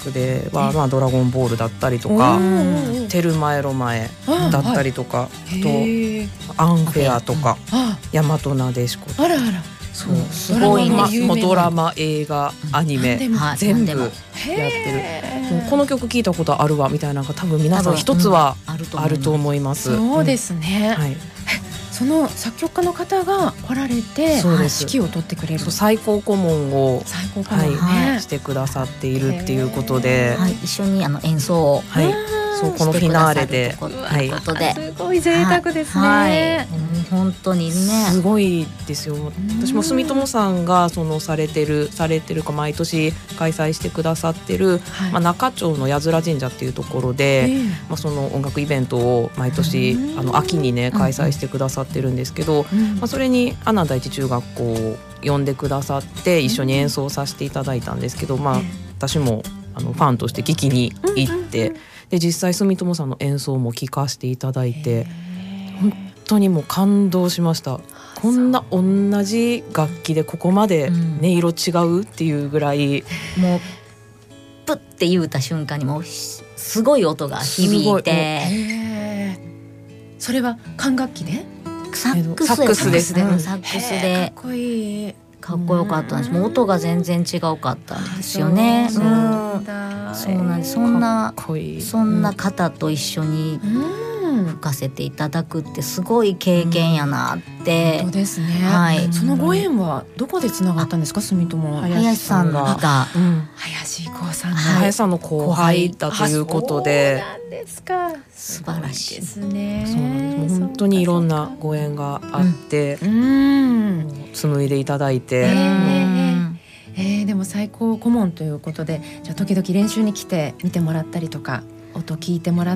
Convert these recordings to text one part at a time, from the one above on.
クでは、ドラゴンボールだったりとかテルマエロマエだったりとか、あとアンフェアとか大和なでしこ、 あらあら、 そうすごいもうドラマ、映画、アニメ全部やってる。この曲聞いたことあるわみたいなのが多分皆さん一つはあると思います。 そうですね、はい、その作曲家の方が来られて指揮を取ってくれる、 最高顧問をしてくださっているっていうことで、 一緒に演奏を、 そうこのフィナーレで、 すごい贅沢ですね。 本当にねすごいですよ。私も住友さんがされてるか毎年開催してくださってる、中町の八面神社っていうところで、その音楽イベントを毎年秋にね開催してくださってるんですけど、それに阿南第一中学校を呼んでくださって一緒に演奏させていただいたんですけど、私もファンとして聞きに行って、で実際住友さんの演奏も聞かせていただいて本当にもう感動しました。こんな同じ楽器でここまで音色違うっていうぐらい、 もうプッて言うた瞬間にもうすごい音が響いて、 それは管楽器でサックスですね。サックスでかっこいい、 かっこよかったんです。もう音が全然違うかったんですよね。そうなんです。そんな方と一緒に吹かせていただくってすごい経験やなって。 そうですね。そのご縁はどこでつながったんですか？住友は林さんが林光さん、 林さんの後輩だということで、 そうなんですか。 素晴らしいですね。 そうなんです。もう本当にいろんなご縁があって、紡いでいただいて、 でも最高顧問ということで、じゃあ時々練習に来て見てもらったりとか音聞いてもらって、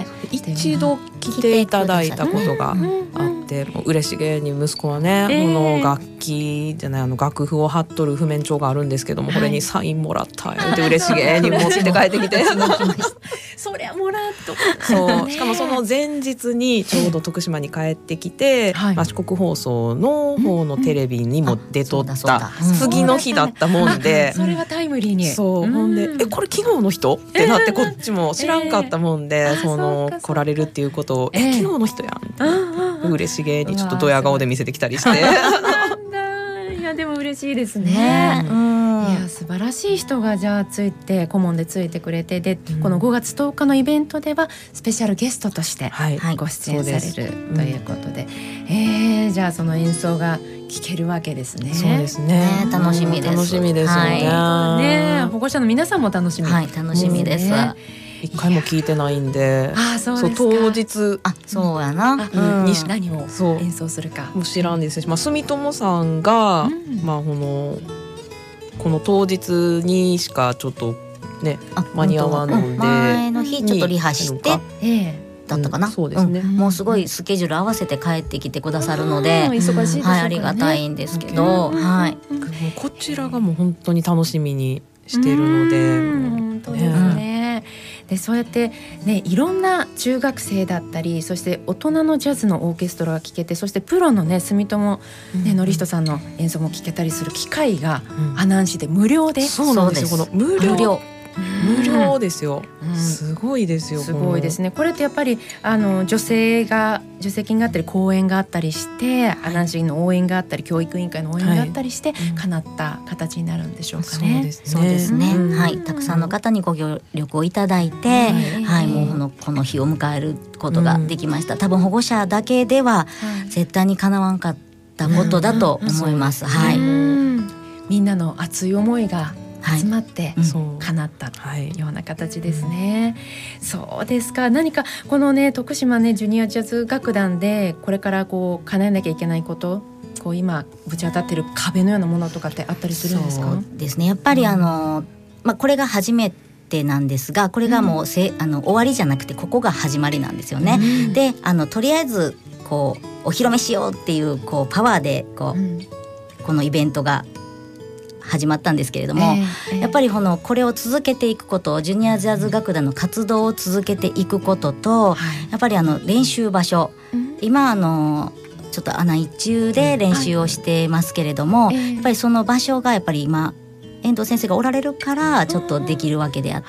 一度来ていただいたことがあって、もう嬉しげに息子はね、この楽器じゃない楽譜を貼っとる譜面帳があるんですけども、これにサインもらったよって嬉しげに持って帰ってきてそりゃもらっとそうしかもその前日にちょうど徳島に帰ってきて、四国放送の方のテレビにも出とった次の日だったもんで、 それはタイムリーに、 そうほんでこれ昨日の人ってなって、こっちも知らんかったもんで、来られるっていうことを昨日の人やんって嬉しげにちょっとドヤ顔で見せてきたりしていやでも嬉しいですね。いや素晴らしい人がじゃあついて顧問でついてくれて、でこの5月10日のイベントではスペシャルゲストとしてご出演されるということで、じゃあその演奏が聴けるわけですね。 そうですね。 楽しみです。 楽しみですよね。 保護者の皆さんも楽しみ。 楽しみです。 一回も聞いてないんで、 そうですか。 当日そうやな、 何を演奏するかも知らんですし、住友さんが、この当日にしかちょっとね間に合わんので、 前の日ちょっとリハしてだったかな。 そうですね。 もうすごいスケジュール合わせて帰ってきてくださるので、 忙しいですありがたいんですけど、 こちらがもう本当に楽しみにしてるので、 本当ですね。でそうやってね、いろんな中学生だったり、そして大人のジャズのオーケストラが聴けて、そしてプロのね住友典人さんの演奏も聴けたりする機会が阿南市で無料で、 そうなんですよ。この無料ですよ。すごいですよ。 すごいですね。これってやっぱり助成金があったり講演があったりして、阿南市の応援があったり教育委員会の応援があったりして叶った形になるんでしょうかね。 そうですね。たくさんの方にご協力をいただいて、もうこの日を迎えることができました。多分保護者だけでは絶対に叶わんかったことだと思います。 みんなの熱い思いが集まって叶ったような形ですね。そうですか。何かこのね徳島ねジュニアジャズ楽団でこれから叶えなきゃいけないこと、今ぶち当たってる壁のようなものとかってあったりするんですか？ そうですね。やっぱりこれが初めてなんですが、これがもう終わりじゃなくてここが始まりなんですよね。でとりあえずお披露目しようっていうパワーでこのイベントが始まったんですけれども、やっぱりこれを続けていくこと、ジュニアジャズ楽団の活動を続けていくことと、やっぱり練習場所、今ちょっと阿南一中で練習をしてますけれども、やっぱりその場所がやっぱり今遠藤先生がおられるからちょっとできるわけであっ